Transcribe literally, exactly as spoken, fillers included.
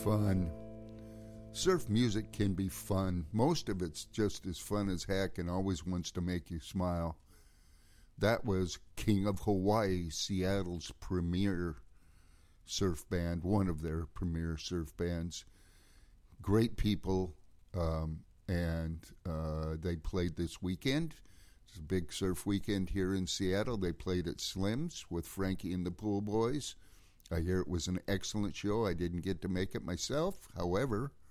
Fun. Surf music can be fun. Most of it's just as fun as heck and always wants to make you smile. That was King of Hawaii, Seattle's premier surf band, one of their premier surf bands. Great people, um, and uh, they played this weekend. It's a big surf weekend here in Seattle. They played at Slim's with Frankie and the Pool Boys. I hear it was an excellent show. I didn't get to make it myself. However,